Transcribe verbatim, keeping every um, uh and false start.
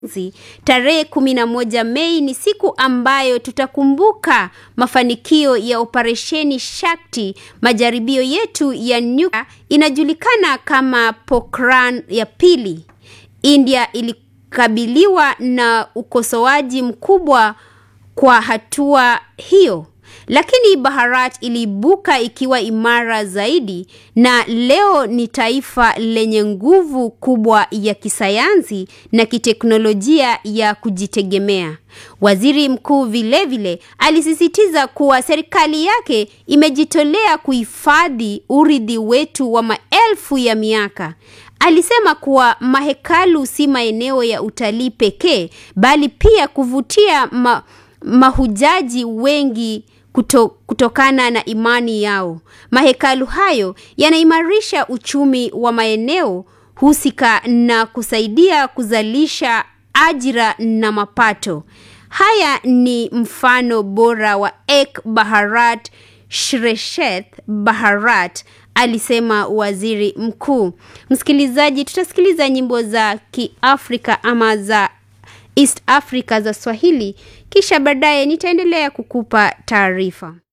Tarehe kumi na moja Mei ni siku ambayo tutakumbuka mafanikio ya operesheni Shakti, majaribio yetu ya nyuklia inajulikana kama Pokhran ya pili. India ilikabiliwa na ukosoaji mkubwa kwa hatua hiyo, lakini Bharat iliibuka ikiwa imara zaidi na leo ni taifa lenye nguvu kubwa ya kisayansi na kiteknolojia ya kujitegemea. Waziri mkuu vile vile alisisitiza kuwa serikali yake imejitolea kuhifadhi urithi wetu wa maelfu ya miaka. Alisema kuwa mahekalu si maeneo ya utalii pekee, bali pia kuvutia ma, mahujaji wengi kuto, kutokana na imani yao. Mahekalu hayo yanaimarisha uchumi wa maeneo husika na kusaidia kuzalisha ajira na mapato. Haya ni mfano bora wa Ek Bharat Shresth Bharat, alisema waziri mkuu. Msikilizaji, tutasikiliza nyimbo za Kiafrika ama za East Africa za Swahili, kisha baadaye nitaendelea kukupa taarifa.